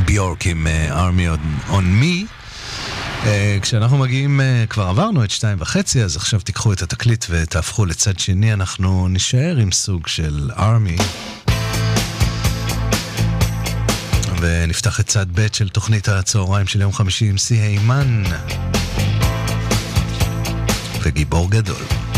ביורק עם Army on Me. כשאנחנו מגיעים, כבר עברנו את 2.5, אז עכשיו תיקחו את התקליט ותהפכו לצד שני, אנחנו נשאר עם סוג של Army. ונפתח את צד ב' של תוכנית הצהריים של יום חמישי עם סי הימן וגיבור גדול.